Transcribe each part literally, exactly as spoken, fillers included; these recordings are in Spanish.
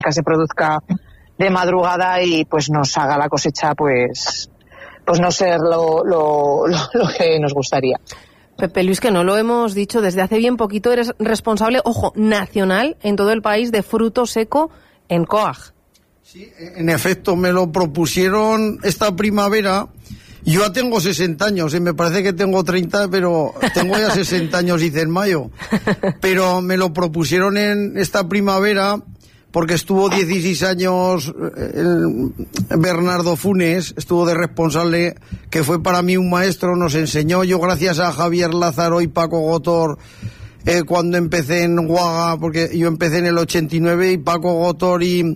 se produzca de madrugada y pues nos haga la cosecha pues pues no ser lo, lo, lo, lo que nos gustaría. Pepe Luis, que no lo hemos dicho, desde hace bien poquito eres responsable, ojo, nacional en todo el país de fruto seco en Coag. Sí, en efecto, me lo propusieron esta primavera. Yo ya tengo sesenta años, ¿eh? Me parece que tengo treinta, pero tengo ya sesenta años, hice en mayo. Pero me lo propusieron en esta primavera porque estuvo dieciséis años el Bernardo Funes, estuvo de responsable, que fue para mí un maestro, nos enseñó. Yo gracias a Javier Lázaro y Paco Gotor, eh, cuando empecé en Guaga, porque yo empecé en el ochenta y nueve y Paco Gotor y,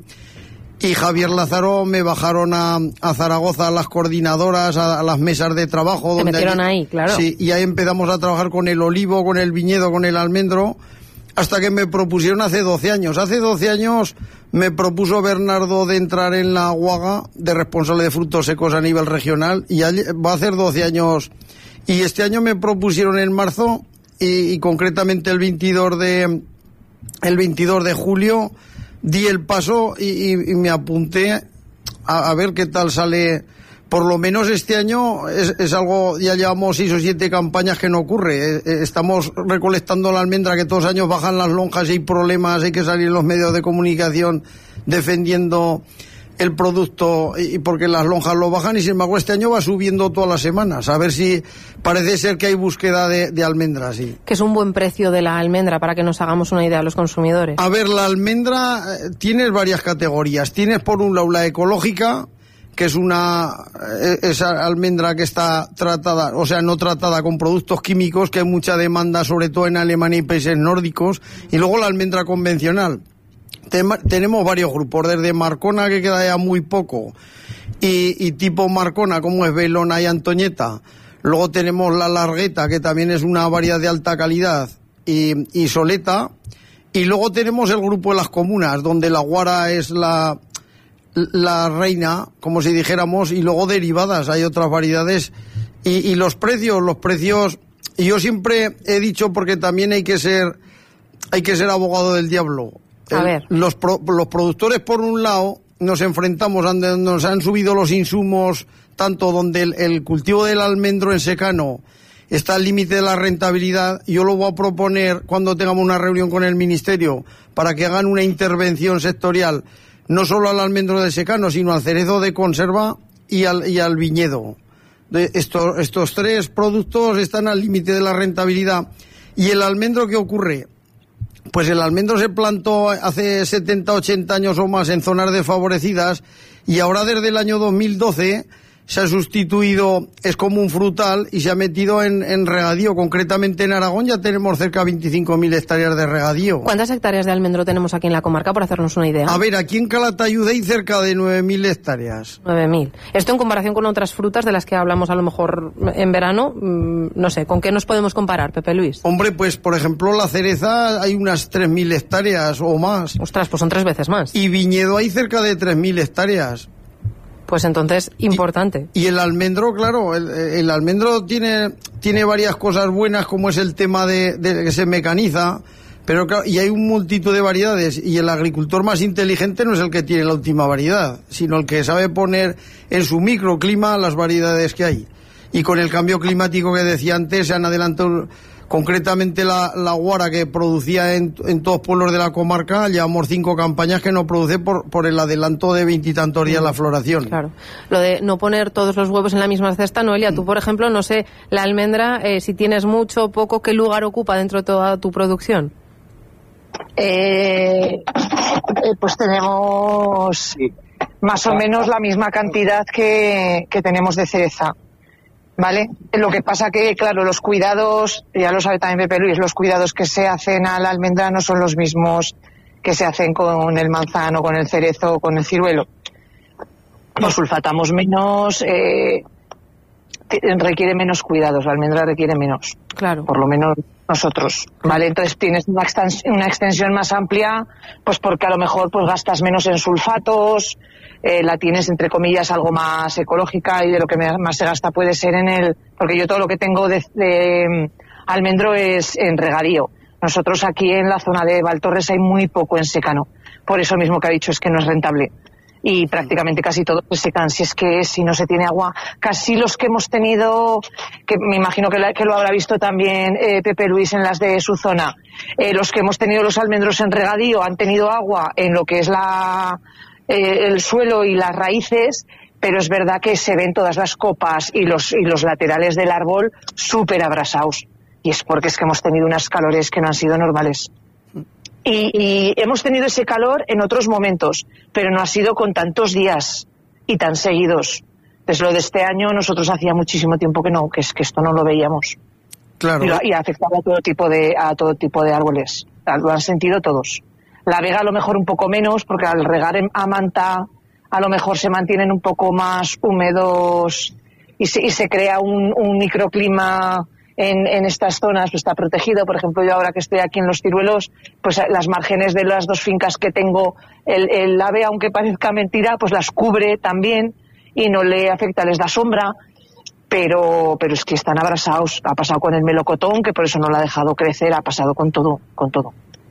y Javier Lázaro me bajaron a, a Zaragoza, a las coordinadoras, a, a las mesas de trabajo. Te donde metieron allí, ahí, claro. Sí, y ahí empezamos a trabajar con el olivo, con el viñedo, con el almendro, hasta que me propusieron hace doce años. Hace doce años me propuso Bernardo de entrar en la Guaga de responsable de frutos secos a nivel regional, y va a hacer doce años. Y este año me propusieron en marzo, y, y concretamente el veintidós de el veintidós de julio di el paso y, y, y me apunté a, a ver qué tal sale. Por lo menos este año es, es algo, ya llevamos seis o siete campañas que no ocurre. Estamos recolectando la almendra, que todos los años bajan las lonjas y hay problemas, hay que salir en los medios de comunicación defendiendo el producto, y porque las lonjas lo bajan, y sin embargo este año va subiendo todas las semanas. A ver si parece ser que hay búsqueda de, de almendras. Sí. Que es un buen precio de la almendra, para que nos hagamos una idea los consumidores. A ver, la almendra eh, tienes varias categorías. Tienes por un lado la ecológica, que es una esa almendra que está tratada, o sea, no tratada con productos químicos, que hay mucha demanda, sobre todo en Alemania y países nórdicos. Y luego la almendra convencional. Tem- tenemos varios grupos, desde Marcona, que queda ya muy poco, y, y tipo Marcona, como es Belona y Antoñeta. Luego tenemos la Largueta, que también es una variedad de alta calidad, y, y Soleta. Y luego tenemos el grupo de las comunas, donde la Guara es la la reina, como si dijéramos, y luego derivadas, hay otras variedades. Y, y los precios, los precios, y yo siempre he dicho, porque también hay que ser hay que ser abogado del diablo. A El, ver. Los, pro, los productores, por un lado, nos enfrentamos, nos han subido los insumos, tanto donde el, el cultivo del almendro en secano está al límite de la rentabilidad. Yo lo voy a proponer cuando tengamos una reunión con el Ministerio, para que hagan una intervención sectorial, no solo al almendro de secano, sino al cerezo de conserva y al, y al viñedo. De estos, estos tres productos están al límite de la rentabilidad. ¿Y el almendro qué ocurre? Pues el almendro se plantó hace setenta, ochenta años o más en zonas desfavorecidas, y ahora desde el año dos mil doce se ha sustituido, es como un frutal, y se ha metido en, en regadío. Concretamente en Aragón ya tenemos cerca de veinticinco mil hectáreas de regadío. ¿Cuántas hectáreas de almendro tenemos aquí en la comarca, por hacernos una idea? A ver, aquí en Calatayud hay cerca de nueve mil hectáreas. nueve mil. Esto en comparación con otras frutas de las que hablamos a lo mejor en verano, mmm, no sé, ¿con qué nos podemos comparar, Pepe Luis? Hombre, pues por ejemplo la cereza hay unas tres mil hectáreas o más. Ostras, pues son tres veces más. Y viñedo hay cerca de tres mil hectáreas. Pues entonces, importante. Y, y el almendro, claro, el, el almendro tiene, tiene varias cosas buenas, como es el tema de, de que se mecaniza, pero claro, y hay un multitud de variedades, y el agricultor más inteligente no es el que tiene la última variedad, sino el que sabe poner en su microclima las variedades que hay. Y con el cambio climático que decía antes, se han adelantado. Concretamente la, la Guara, que producía en, en todos los pueblos de la comarca, llevamos cinco campañas que no produce por, por el adelanto de veintitantos días la floración. Claro. Lo de no poner todos los huevos en la misma cesta, Noelia, tú por ejemplo, no sé, la almendra, eh, si tienes mucho o poco, ¿qué lugar ocupa dentro de toda tu producción? Eh, eh, pues tenemos más o menos la misma cantidad que, que tenemos de cereza. ¿Vale? Lo que pasa que, claro, los cuidados, ya lo sabe también Pepe Luis, los cuidados que se hacen a la almendra no son los mismos que se hacen con el manzano, con el cerezo, con el ciruelo. Nos sulfatamos menos, eh, requiere menos cuidados, la almendra requiere menos. Claro. Por lo menos nosotros, ¿vale? Entonces tienes una extensión, una extensión más amplia, pues porque a lo mejor pues gastas menos en sulfatos, eh, la tienes entre comillas algo más ecológica, y de lo que más se gasta puede ser en el, porque yo todo lo que tengo de, de almendro es en regadío. Nosotros aquí en la zona de Valtorres hay muy poco en secano, por eso mismo que ha dicho, es que no es rentable. Y prácticamente casi todos se secan. Si es que si no se tiene agua, casi los que hemos tenido, que me imagino que, la, que lo habrá visto también eh, Pepe Luis en las de su zona, eh, los que hemos tenido los almendros en regadío han tenido agua en lo que es la eh, el suelo y las raíces, pero es verdad que se ven todas las copas y los, y los laterales del árbol súper abrasados. Y es porque es que hemos tenido unas calores que no han sido normales. Y, y hemos tenido ese calor en otros momentos, pero no ha sido con tantos días y tan seguidos. Desde lo de este año nosotros hacía muchísimo tiempo que no, que es que esto no lo veíamos. Claro. Y, y ha afectado a todo tipo de a todo tipo de árboles. Lo han sentido todos. La vega a lo mejor un poco menos, porque al regar a manta a lo mejor se mantienen un poco más húmedos y se, y se crea un, un microclima. En, en estas zonas pues está protegido. Por ejemplo, yo ahora que estoy aquí en Los Ciruelos, pues las márgenes de las dos fincas que tengo, el, el ave, aunque parezca mentira, pues las cubre también y no le afecta, les da sombra, pero pero es que están abrasados. Ha pasado con el melocotón, que por eso no lo ha dejado crecer, ha pasado con todo, con todo.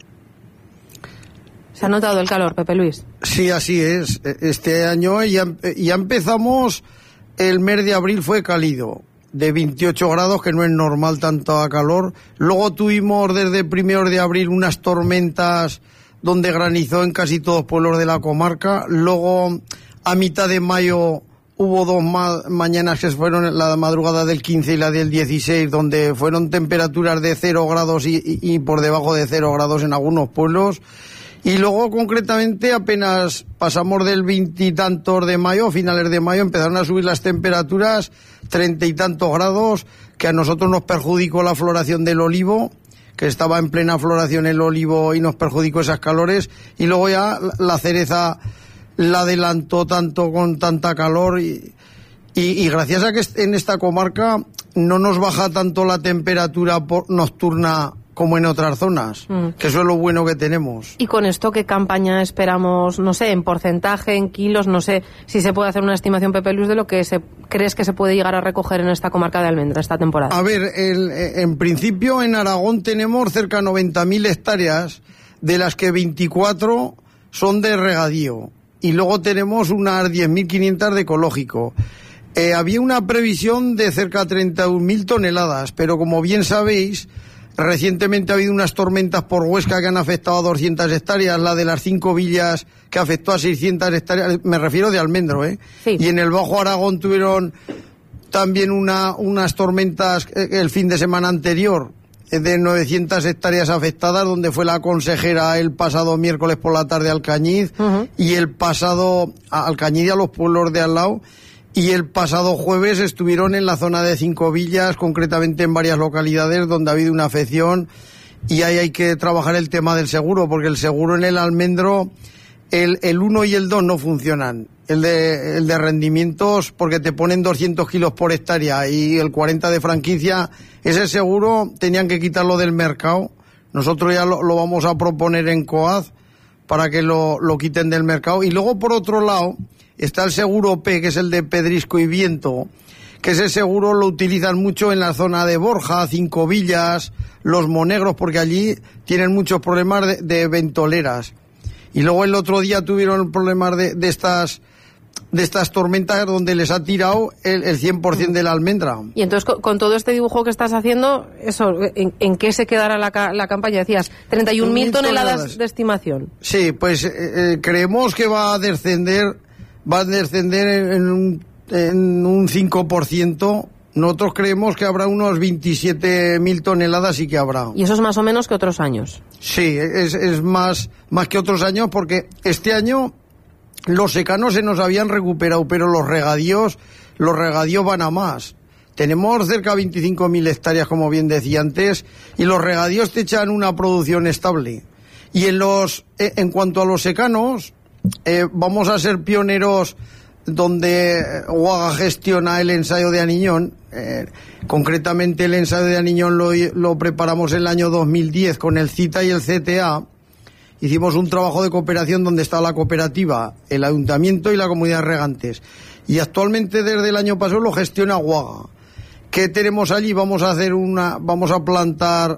¿Se ha notado el calor, Pepe Luis? Sí, así es. Este año ya, ya empezamos, el mes de abril fue cálido, de veintiocho grados, que no es normal tanta calor. Luego tuvimos desde primeros de abril unas tormentas donde granizó en casi todos los pueblos de la comarca. Luego a mitad de mayo hubo dos ma- mañanas que fueron la madrugada del quince y la del dieciséis, donde fueron temperaturas de cero grados y, y, y por debajo de cero grados en algunos pueblos. Y luego, concretamente, apenas pasamos del veintitantos de mayo, finales de mayo, empezaron a subir las temperaturas, treinta y tantos grados, que a nosotros nos perjudicó la floración del olivo, que estaba en plena floración el olivo y nos perjudicó esas calores. Y luego ya la cereza la adelantó tanto con tanta calor y, y, y gracias a que en esta comarca no nos baja tanto la temperatura por, nocturna como en otras zonas, mm. que eso es lo bueno que tenemos. Y con esto, ¿qué campaña esperamos? No sé, en porcentaje, en kilos, no sé si se puede hacer una estimación, Pepe Luis, de lo que se crees que se puede llegar a recoger en esta comarca de Almendra esta temporada. A ver, el, en principio en Aragón tenemos cerca de noventa mil hectáreas, de las que veinticuatro son de regadío, y luego tenemos unas diez mil quinientas de ecológico. Eh, había una previsión de cerca de treinta y un mil toneladas, pero como bien sabéis, recientemente ha habido unas tormentas por Huesca que han afectado a doscientas hectáreas, la de las cinco villas que afectó a seiscientas hectáreas, me refiero de almendro, ¿eh? Sí. Y en el Bajo Aragón tuvieron también una, unas tormentas el fin de semana anterior de novecientas hectáreas afectadas, donde fue la consejera el pasado miércoles por la tarde a Alcañiz, uh-huh. y el pasado a Alcañiz y a los pueblos de al lado. Y el pasado jueves estuvieron en la zona de Cinco Villas, concretamente en varias localidades donde ha habido una afección, y ahí hay que trabajar el tema del seguro, porque el seguro en el almendro, el, el uno y el dos no funcionan. El de, el de rendimientos, porque te ponen doscientos kilos por hectárea y el cuarenta de franquicia, ese seguro tenían que quitarlo del mercado. Nosotros ya lo, lo vamos a proponer en COAD para que lo, lo quiten del mercado. Y luego, por otro lado, está el seguro P, que es el de pedrisco y viento, que ese seguro lo utilizan mucho en la zona de Borja, Cinco Villas, Los Monegros, porque allí tienen muchos problemas de, de ventoleras. Y luego el otro día tuvieron problemas de, de estas de estas tormentas donde les ha tirado el, el cien por ciento de la almendra. Y entonces, con, con todo este dibujo que estás haciendo, eso, ¿en, en qué se quedará la, la campaña? Decías, treinta y un mil toneladas de estimación. Sí, pues eh, creemos que va a descender, va a descender en un, en un cinco por ciento. Nosotros creemos que habrá unos veintisiete mil toneladas y que habrá. ¿Y eso es más o menos que otros años? Sí, es, es más, más que otros años, porque este año los secanos se nos habían recuperado, pero los regadíos, los regadíos van a más. Tenemos cerca de veinticinco mil hectáreas, como bien decía antes, y los regadíos te echan una producción estable. Y en los, en cuanto a los secanos, eh, vamos a ser pioneros donde Uaga gestiona el ensayo de Aniñón. Eh, concretamente el ensayo de Aniñón lo, lo preparamos en el año dos mil diez con el CITA y el C T A. Hicimos un trabajo de cooperación donde está la cooperativa, el ayuntamiento y la comunidad de regantes. Y actualmente desde el año pasado lo gestiona Uaga. ¿Qué tenemos allí? Vamos a hacer una, vamos a plantar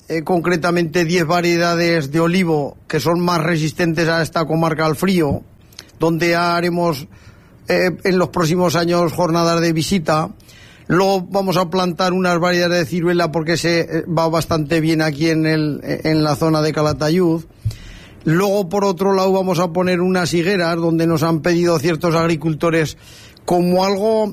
eh, concretamente diez variedades de olivo que son más resistentes a esta comarca al frío, donde haremos eh, en los próximos años jornadas de visita. Luego vamos a plantar unas variedades de ciruela porque se eh, va bastante bien aquí en, el, en la zona de Calatayud. Luego, por otro lado, vamos a poner unas higueras donde nos han pedido ciertos agricultores como algo...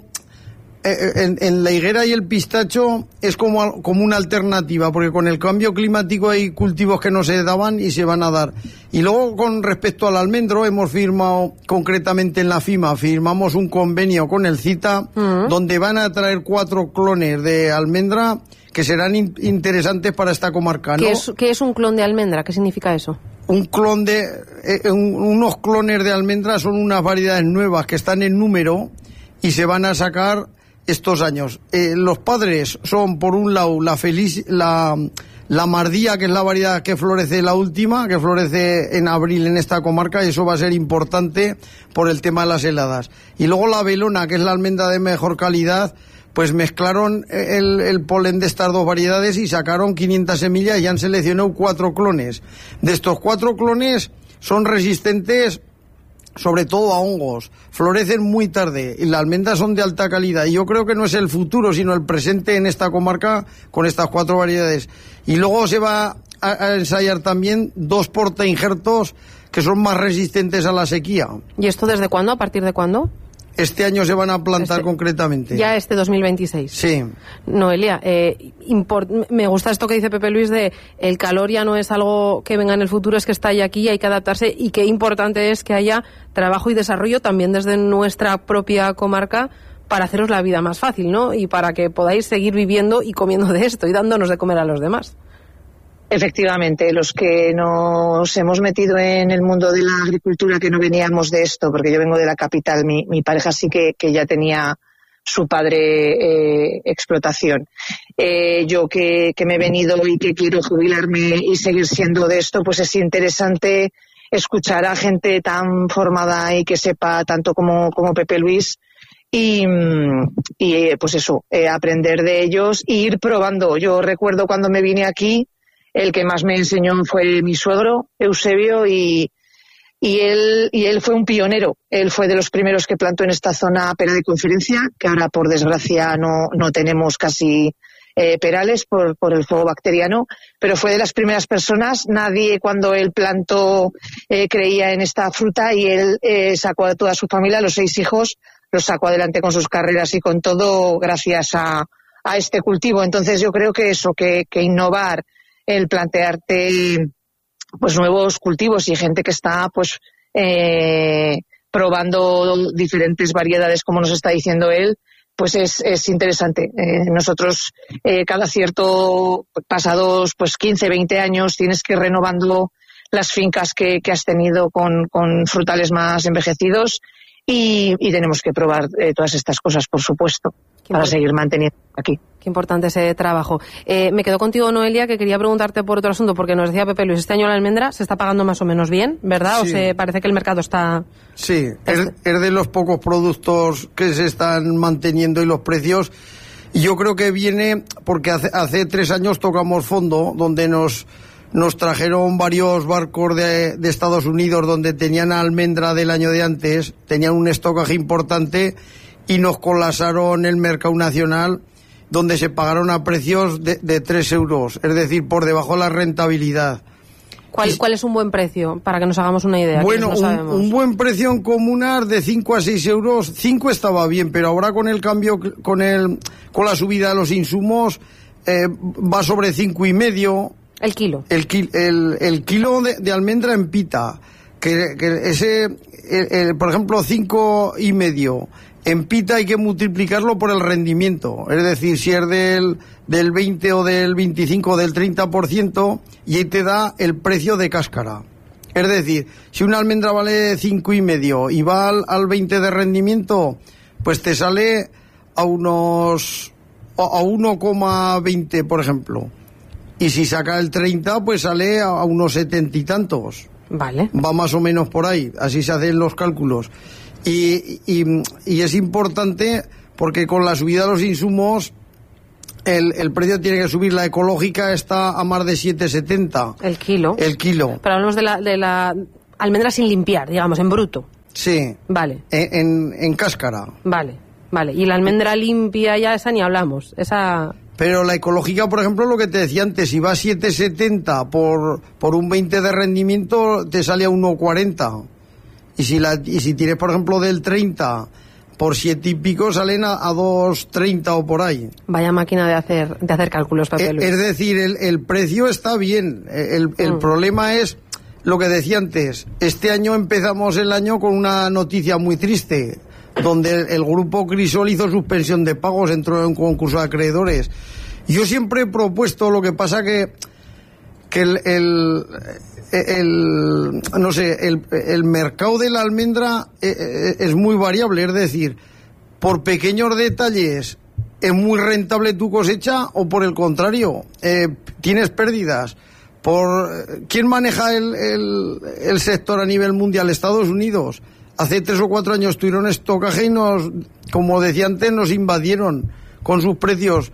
En, en la higuera y el pistacho es como, como una alternativa, porque con el cambio climático hay cultivos que no se daban y se van a dar. Y luego, con respecto al almendro, hemos firmado concretamente en la FIMA, firmamos un convenio con el CITA, uh-huh. donde van a traer cuatro clones de almendra que serán in, interesantes para esta comarca, ¿no? ¿Qué es, ¿Qué es un clon de almendra? ¿Qué significa eso? Un clon de... Eh, un, unos clones de almendra son unas variedades nuevas que están en número y se van a sacar estos años. Eh, los padres son, por un lado, la feliz, la, la mardía, que es la variedad que florece la última, que florece en abril en esta comarca, y eso va a ser importante por el tema de las heladas. Y luego la velona, que es la almendra de mejor calidad, pues mezclaron el, el polen de estas dos variedades y sacaron quinientas semillas y han seleccionado cuatro clones. De estos cuatro clones son resistentes sobre todo a hongos, florecen muy tarde y las almendras son de alta calidad, y yo creo que no es el futuro sino el presente en esta comarca con estas cuatro variedades. Y luego se va a, a ensayar también dos portainjertos que son más resistentes a la sequía. ¿Y esto desde cuándo? ¿A partir de cuándo? Este año se van a plantar este, concretamente. Ya este dos mil veintiséis. Sí. Noelia, eh, import, me gusta esto que dice Pepe Luis de el calor ya no es algo que venga en el futuro, es que está ya aquí y hay que adaptarse, y qué importante es que haya trabajo y desarrollo también desde nuestra propia comarca para haceros la vida más fácil, ¿no? Y para que podáis seguir viviendo y comiendo de esto y dándonos de comer a los demás. Efectivamente, los que nos hemos metido en el mundo de la agricultura, que no veníamos de esto, porque yo vengo de la capital, mi, mi pareja sí que, que ya tenía su padre eh, explotación. Eh, yo que, que me he venido y que quiero jubilarme y seguir siendo de esto, pues es interesante escuchar a gente tan formada y que sepa tanto como, como Pepe Luis, y, y pues eso, eh, aprender de ellos e ir probando. Yo recuerdo cuando me vine aquí, el que más me enseñó fue mi suegro, Eusebio, y, y, él, y él fue un pionero. Él fue de los primeros que plantó en esta zona pera de conferencia, que ahora, por desgracia, no, no tenemos casi eh, perales por, por el fuego bacteriano, pero fue de las primeras personas. Nadie, cuando él plantó, eh, creía en esta fruta, y él eh, sacó a toda su familia, los seis hijos, los sacó adelante con sus carreras y con todo gracias a, a este cultivo. Entonces yo creo que eso, que, que innovar, el plantearte pues nuevos cultivos y gente que está pues eh, probando diferentes variedades, como nos está diciendo él, pues es, es interesante. Eh, nosotros eh, cada cierto, pasados pues quince, veinte años, tienes que ir renovando las fincas que, que has tenido con, con frutales más envejecidos, y, y tenemos que probar eh, todas estas cosas, por supuesto, para seguir manteniendo aquí. Qué importante ese trabajo. Eh, me quedo contigo, Noelia, que quería preguntarte por otro asunto, porque nos decía Pepe Luis, este año la almendra se está pagando más o menos bien, ¿verdad? Sí. ¿O se parece que el mercado está...? Sí, es, es de los pocos productos que se están manteniendo, y los precios, y yo creo que viene porque hace, hace tres años tocamos fondo, donde nos... Nos trajeron varios barcos de, de Estados Unidos donde tenían almendra del año de antes, tenían un estocaje importante, y nos colapsaron el mercado nacional, donde se pagaron a precios de, de tres euros, es decir, por debajo de la rentabilidad. ¿Cuál, ¿Cuál es un buen precio? Para que nos hagamos una idea. Bueno, no un, un buen precio en comunas de cinco a seis euros. cinco estaba bien, pero ahora con el cambio, con el con la subida de los insumos, eh, va sobre cinco y medio. El kilo. El, el, el kilo de, de almendra en pita, que, que ese, el, el, por ejemplo, cinco y medio en pita hay que multiplicarlo por el rendimiento, es decir, si es del, del veinte o del veinticinco o del treinta por ciento, y ahí te da el precio de cáscara. Es decir, si una almendra vale cinco y medio y va al, al veinte de rendimiento, pues te sale a unos, a uno coma veinte, por ejemplo. Y si saca el treinta, pues sale a unos setenta y tantos. Vale. Va más o menos por ahí, así se hacen los cálculos. Y, y, y es importante porque con la subida de los insumos el, el precio tiene que subir. La ecológica está a más de siete setenta. El kilo. El kilo. Pero hablamos de la, de la almendra sin limpiar, digamos, en bruto. Sí. Vale. En, en, en cáscara. Vale, vale. Y la almendra limpia ya esa ni hablamos. Esa... Pero la ecológica, por ejemplo, lo que te decía antes, si va a siete setenta por, por un veinte de rendimiento, te sale a uno cuarenta. Y si, la, y si tienes, por ejemplo, del treinta... por siete y pico salen a, a dos treinta o por ahí. Vaya máquina de hacer de hacer cálculos, Pepe Luis. Es decir, el, el precio está bien. El, el mm. problema es lo que decía antes. Este año empezamos el año con una noticia muy triste, donde el, el grupo Crisol hizo suspensión de pagos, entró en un concurso de acreedores. Yo siempre he propuesto, lo que pasa que que el, el El, no sé, el, el mercado de la almendra es muy variable, es decir, por pequeños detalles es muy rentable tu cosecha o por el contrario, eh, tienes pérdidas. Por ¿quién maneja el, el, el sector a nivel mundial? Estados Unidos. Hace tres o cuatro años tuvieron estocaje y nos, como decía antes, nos invadieron con sus precios.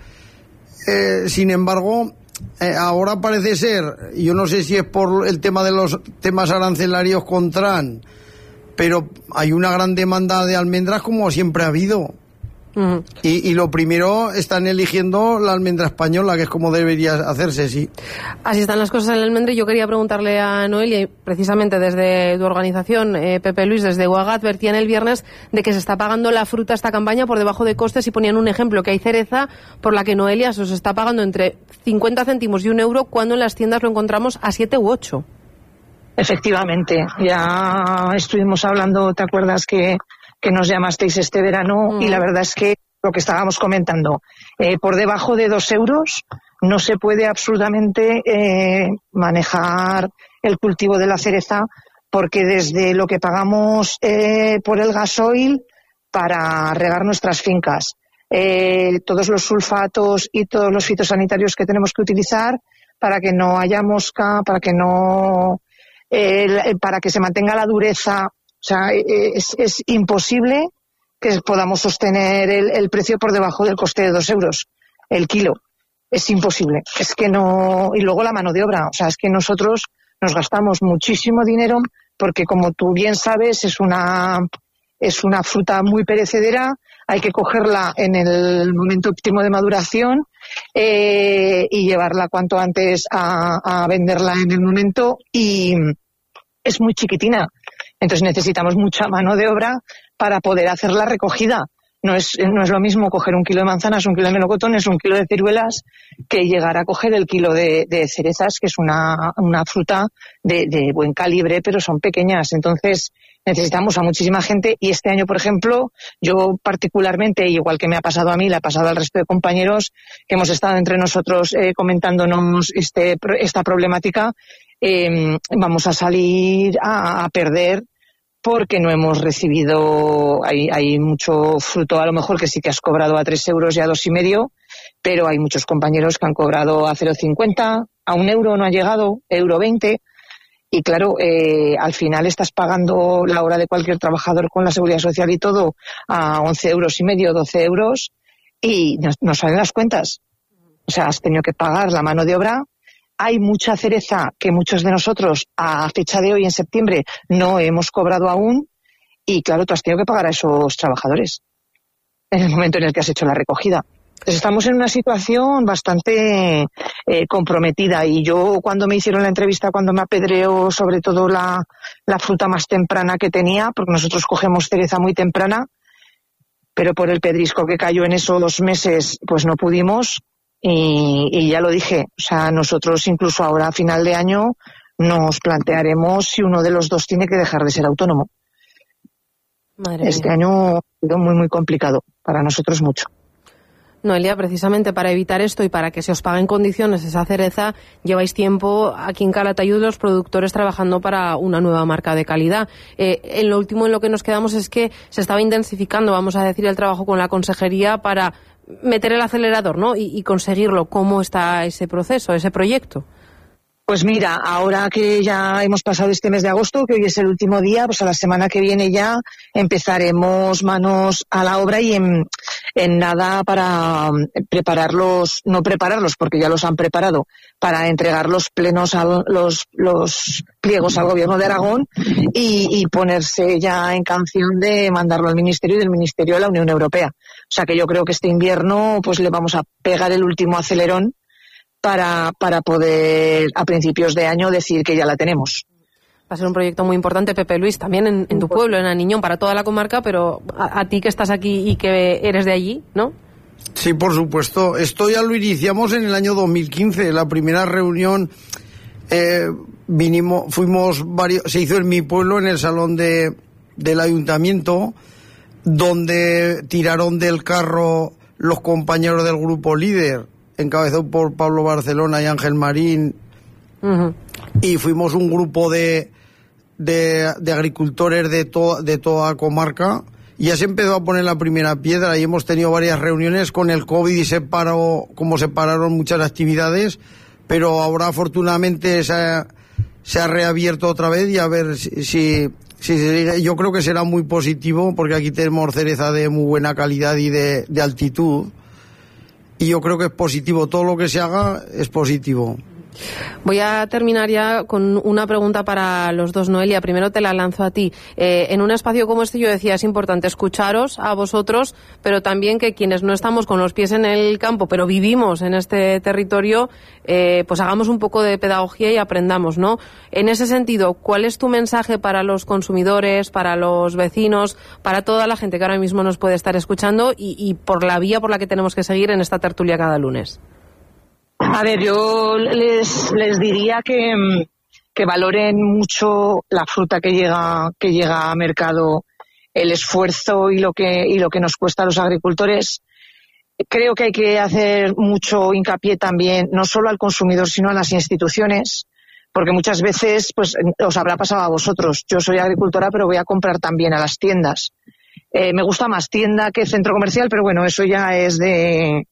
Eh, sin embargo, Eh, ahora parece ser, yo no sé si es por el tema de los temas arancelarios con Trump, pero hay una gran demanda de almendras como siempre ha habido. Uh-huh. Y, y lo primero, están eligiendo la almendra española, que es como debería hacerse, sí. Así están las cosas en el almendro. Yo quería preguntarle a Noelia, precisamente desde tu organización, eh, Pepe Luis, desde UAGA, advertían el viernes de que se está pagando la fruta esta campaña por debajo de costes y ponían un ejemplo, que hay cereza por la que Noelia se os está pagando entre cincuenta céntimos y un euro, cuando en las tiendas lo encontramos a siete u ocho. Efectivamente, ya estuvimos hablando, ¿te acuerdas que que nos llamasteis este verano? Mm. Y la verdad es que lo que estábamos comentando, eh, por debajo de dos euros no se puede absolutamente eh, manejar el cultivo de la cereza, porque desde lo que pagamos eh, por el gasoil para regar nuestras fincas, eh, todos los sulfatos y todos los fitosanitarios que tenemos que utilizar para que no haya mosca, para que no eh, para que se mantenga la dureza. O sea, es, es imposible que podamos sostener el, el precio por debajo del coste de dos euros el kilo. Es imposible. Es que no. Y luego la mano de obra. O sea, es que nosotros nos gastamos muchísimo dinero porque, como tú bien sabes, es una es una fruta muy perecedera. Hay que cogerla en el momento óptimo de maduración eh, y llevarla cuanto antes a, a venderla en el momento. Y es muy chiquitina. Entonces necesitamos mucha mano de obra para poder hacer la recogida. No es, no es lo mismo coger un kilo de manzanas, un kilo de melocotones, un kilo de ciruelas, que llegar a coger el kilo de, de cerezas, que es una, una fruta de, de buen calibre, pero son pequeñas. Entonces necesitamos a muchísima gente, y este año, por ejemplo, yo particularmente, igual que me ha pasado a mí, le ha pasado al resto de compañeros que hemos estado entre nosotros eh, comentándonos este, esta problemática, eh, vamos a salir a, a perder, porque no hemos recibido, hay, hay mucho fruto, a lo mejor que sí que has cobrado a tres euros y a dos y medio, pero hay muchos compañeros que han cobrado a cero cincuenta, a un euro no ha llegado, euro veinte, y claro, eh, al final estás pagando la hora de cualquier trabajador con la seguridad social y todo a once euros y medio, doce euros, y no, no salen las cuentas. O sea, has tenido que pagar la mano de obra. Hay mucha cereza que muchos de nosotros a fecha de hoy, en septiembre, no hemos cobrado aún, y claro, tú has tenido que pagar a esos trabajadores en el momento en el que has hecho la recogida. Entonces estamos en una situación bastante eh, comprometida, y yo, cuando me hicieron la entrevista, cuando me apedreó sobre todo la, la fruta más temprana que tenía, porque nosotros cogemos cereza muy temprana, pero por el pedrisco que cayó en esos meses, pues no pudimos. Y, y ya lo dije, o sea, nosotros incluso ahora a final de año nos plantearemos si uno de los dos tiene que dejar de ser autónomo. Madre este mía. Año ha sido muy, muy complicado, para nosotros mucho. Noelia, precisamente para evitar esto y para que se os pague en condiciones esa cereza, lleváis tiempo aquí en Calatayud los productores trabajando para una nueva marca de calidad. Eh, en lo último en lo que nos quedamos es que se estaba intensificando, vamos a decir, el trabajo con la consejería para meter el acelerador, ¿no? Y, y conseguirlo. ¿Cómo está ese proceso, ese proyecto? Pues mira, ahora que ya hemos pasado este mes de agosto, que hoy es el último día, pues a la semana que viene ya empezaremos manos a la obra, y en, en nada para prepararlos, no prepararlos porque ya los han preparado, para entregar los plenos a los, los pliegos al gobierno de Aragón y, y ponerse ya en canción de mandarlo al ministerio y del ministerio a la Unión Europea. O sea que yo creo que este invierno pues le vamos a pegar el último acelerón para, para poder a principios de año decir que ya la tenemos. Va a ser un proyecto muy importante, Pepe Luis, también en, en tu pueblo, en Aniñón, para toda la comarca, pero a, a ti que estás aquí y que eres de allí, ¿no? Sí, por supuesto. Esto ya lo iniciamos en el año dos mil quince. La primera reunión eh, vinimos, fuimos varios, se hizo en mi pueblo, en el salón de, del ayuntamiento, donde tiraron del carro los compañeros del grupo líder, encabezado por Pablo Barcelona y Ángel Marín, uh-huh. y fuimos un grupo de de, de agricultores de, to, de toda comarca, y ya se empezó a poner la primera piedra, y hemos tenido varias reuniones. Con el COVID y se paró, como se pararon muchas actividades, pero ahora afortunadamente se ha, se ha reabierto otra vez, y a ver si, si, si se sigue. Yo creo que será muy positivo, porque aquí tenemos cereza de muy buena calidad y de, de altitud, y yo creo que es positivo, todo lo que se haga es positivo. Voy a terminar ya con una pregunta para los dos, Noelia. Primero te la lanzo a ti. Eh, en un espacio como este yo decía, es importante escucharos a vosotros, pero también que quienes no estamos con los pies en el campo, pero vivimos en este territorio, eh, pues hagamos un poco de pedagogía y aprendamos, ¿no? En ese sentido, ¿cuál es tu mensaje para los consumidores, para los vecinos, para toda la gente que ahora mismo nos puede estar escuchando y, y por la vía por la que tenemos que seguir en esta tertulia cada lunes? A ver, yo les, les diría que, que valoren mucho la fruta que llega, que llega a mercado, el esfuerzo y lo que, y lo que nos cuesta a los agricultores. Creo que hay que hacer mucho hincapié también, no solo al consumidor, sino a las instituciones, porque muchas veces, pues, os habrá pasado a vosotros. Yo soy agricultora, pero voy a comprar también a las tiendas. Eh, me gusta más tienda que centro comercial, pero bueno, eso ya es de,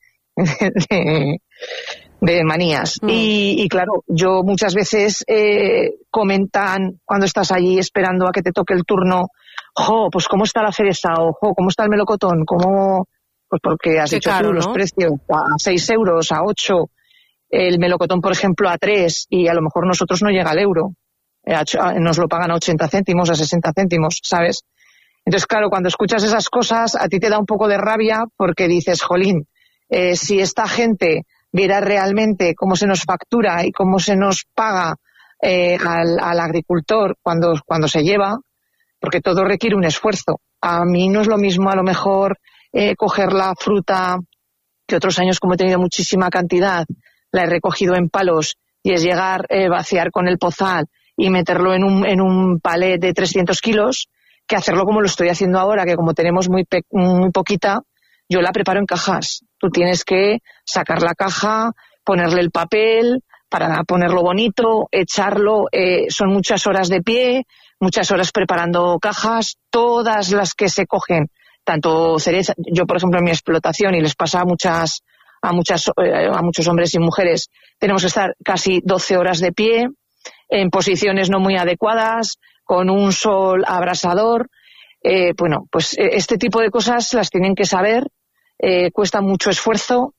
de de manías. Mm. Y, y claro, yo muchas veces eh, comentan cuando estás allí esperando a que te toque el turno, jo, pues cómo está la cereza, o jo, cómo está el melocotón, cómo, pues porque has hecho tú los precios a seis euros, a ocho, el melocotón, por ejemplo, a tres, y a lo mejor nosotros no llega al euro, eh, nos lo pagan a ochenta céntimos, a sesenta céntimos, ¿sabes? Entonces, claro, cuando escuchas esas cosas, a ti te da un poco de rabia, porque dices, jolín, eh, si esta gente viera realmente cómo se nos factura y cómo se nos paga eh, al, al agricultor cuando, cuando se lleva, porque todo requiere un esfuerzo. A mí no es lo mismo a lo mejor eh, coger la fruta, que otros años, como he tenido muchísima cantidad, la he recogido en palos, y es llegar, eh, vaciar con el pozal y meterlo en un, en un palet de trescientos kilos, que hacerlo como lo estoy haciendo ahora, que como tenemos muy, pe- muy poquita, yo la preparo en cajas. Tú tienes que sacar la caja, ponerle el papel para ponerlo bonito, echarlo. Eh, son muchas horas de pie, muchas horas preparando cajas, todas las que se cogen, tanto cereza. Yo, por ejemplo, en mi explotación, y les pasa a muchas, a muchas, eh, a muchos hombres y mujeres, tenemos que estar casi doce horas de pie, en posiciones no muy adecuadas, con un sol abrasador. Eh, bueno, pues este tipo de cosas las tienen que saber. Eh, cuesta mucho esfuerzo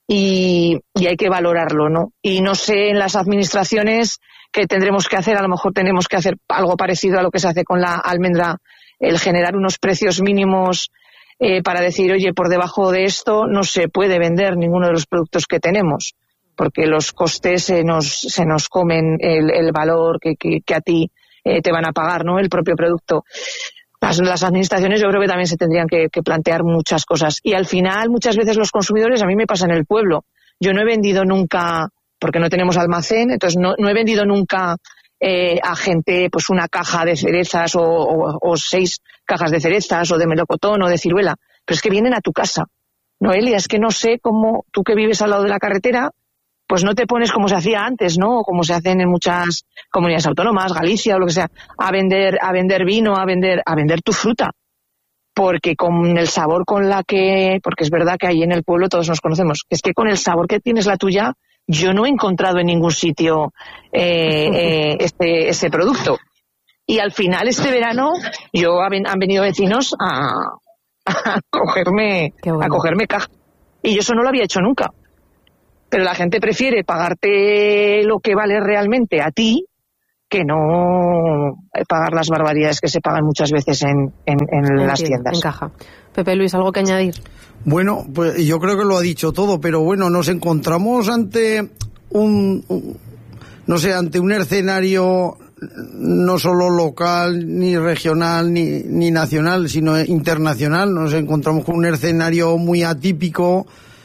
y, y hay que valorarlo, ¿no? Y no sé, en las administraciones qué tendremos que hacer, a lo mejor tenemos que hacer algo parecido a lo que se hace con la almendra, el generar unos precios mínimos eh, para decir, oye, por debajo de esto no se puede vender ninguno de los productos que tenemos, porque los costes se nos, se nos comen el, el valor que, que, que a ti eh, te van a pagar, ¿no? El propio producto. Las, las administraciones yo creo que también se tendrían que, que plantear muchas cosas. Y al final, muchas veces los consumidores, a mí me pasa en el pueblo. Yo no he vendido nunca, porque no tenemos almacén, entonces no, no he vendido nunca eh, a gente pues una caja de cerezas o, o, o seis cajas de cerezas o de melocotón o de ciruela. Pero es que vienen a tu casa. Noelia, es que no sé cómo tú que vives al lado de la carretera, pues no te pones como se hacía antes, ¿no? O como se hacen en muchas comunidades autónomas, Galicia o lo que sea, a vender, a vender vino, a vender, a vender tu fruta. Porque con el sabor con la que, porque es verdad que ahí en el pueblo todos nos conocemos, es que con el sabor que tienes la tuya, yo no he encontrado en ningún sitio eh, eh, este, ese producto. Y al final, este verano, yo han venido vecinos a, a cogerme, bueno. a cogerme caja. Y yo eso no lo había hecho nunca. Pero la gente prefiere pagarte lo que vale realmente a ti que no pagar las barbaridades que se pagan muchas veces en, en, en Entiendo, las tiendas. En caja. Pepe Luis, ¿algo que añadir? Bueno, pues yo creo que lo ha dicho todo, pero bueno, nos encontramos ante un, un no sé, ante un escenario no solo local, ni regional, ni, ni nacional, sino internacional. Nos encontramos con un escenario muy atípico,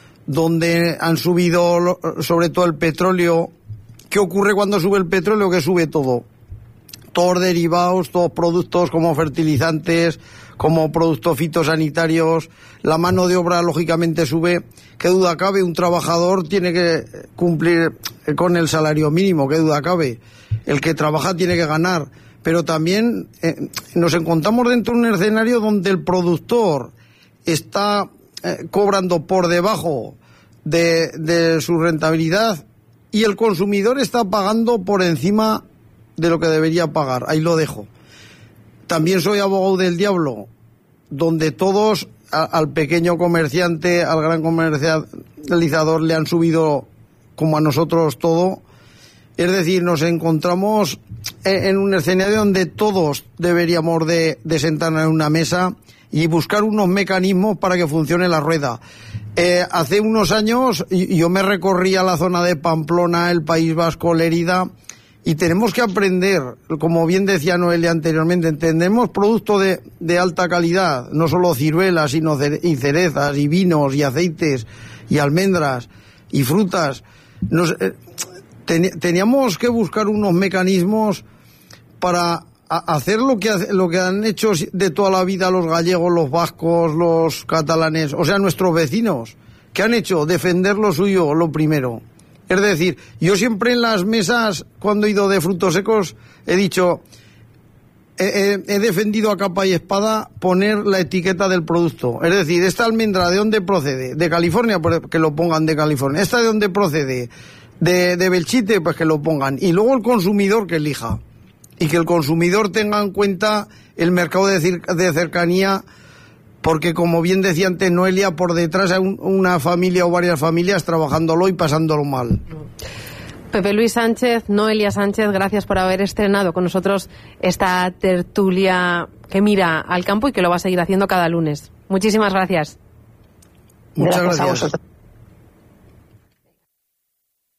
donde han subido sobre todo el petróleo. ¿Qué ocurre cuando sube el petróleo? Que sube todo. Todos derivados, todos productos como fertilizantes, como productos fitosanitarios. La mano de obra lógicamente sube. ¿Qué duda cabe? Un trabajador tiene que cumplir con el salario mínimo, qué duda cabe. El que trabaja tiene que ganar. Pero también eh, nos encontramos dentro de un escenario donde el productor está eh, cobrando por debajo de, de su rentabilidad y el consumidor está pagando por encima de lo que debería pagar. Ahí lo dejo. También soy abogado del diablo, donde todos, a, al pequeño comerciante, al gran comercializador, le han subido como a nosotros todo. Es decir, nos encontramos en, en un escenario donde todos deberíamos de, de sentarnos en una mesa y buscar unos mecanismos para que funcione la rueda. Eh, hace unos años yo me recorría la zona de Pamplona, el País Vasco, Lérida, y tenemos que aprender, como bien decía Noelia anteriormente, tenemos productos de, de alta calidad, no solo ciruelas, sino cere- y cerezas, y vinos, y aceites, y almendras, y frutas. Nos, eh, ten, teníamos que buscar unos mecanismos para a hacer lo que lo que han hecho de toda la vida los gallegos, los vascos, los catalanes, o sea, nuestros vecinos, que han hecho defender lo suyo, lo primero. Es decir, yo siempre en las mesas, cuando he ido de frutos secos, he dicho, he, he, he defendido a capa y espada poner la etiqueta del producto. Es decir, esta almendra, ¿de dónde procede? De California, pues que lo pongan de California. ¿Esta de dónde procede? De, de Belchite, pues que lo pongan. Y luego el consumidor que elija. Y que el consumidor tenga en cuenta el mercado de, de cercanía, porque como bien decía antes Noelia, por detrás hay un, una familia o varias familias trabajándolo y pasándolo mal. Pepe Luis Sánchez, Noelia Sánchez, gracias por haber estrenado con nosotros esta tertulia que mira al campo y que lo va a seguir haciendo cada lunes. Muchísimas gracias. Muchas gracias. gracias. A vosotros.